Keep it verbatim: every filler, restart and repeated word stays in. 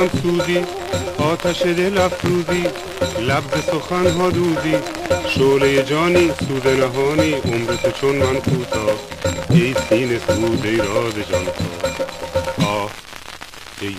سودی آتش دل افروزی، لب سخن ها دوزی، شعله جانی سود نهانی، عمر تو چون من کوتاه، ای سینه سود ای راز جان. آه